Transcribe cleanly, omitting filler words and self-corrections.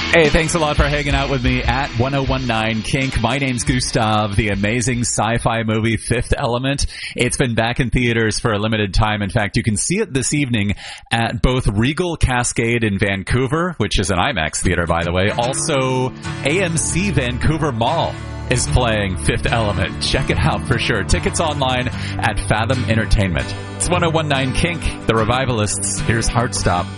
Hey, thanks a lot for hanging out with me at 1019 Kink. My name's Gustav. The amazing sci-fi movie Fifth Element. It's been back in theaters for a limited time. In fact, you can see it this evening at both Regal Cascade in Vancouver, which is an IMAX theater, by the way. Also, AMC Vancouver Mall is playing Fifth Element. Check it out for sure. Tickets online at Fathom Entertainment. It's 1019 Kink, The Revivalists. Here's Heartstop.